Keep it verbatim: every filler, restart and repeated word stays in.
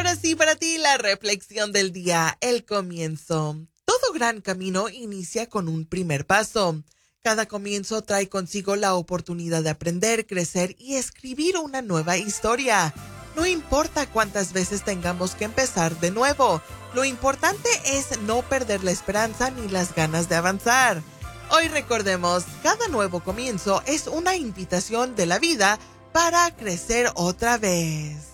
ahora sí, para ti la reflexión del día, el comienzo. Todo gran camino inicia con un primer paso. Cada comienzo trae consigo la oportunidad de aprender, crecer y escribir una nueva historia. No importa cuántas veces tengamos que empezar de nuevo, lo importante es no perder la esperanza ni las ganas de avanzar. Hoy recordemos, cada nuevo comienzo es una invitación de la vida para crecer otra vez.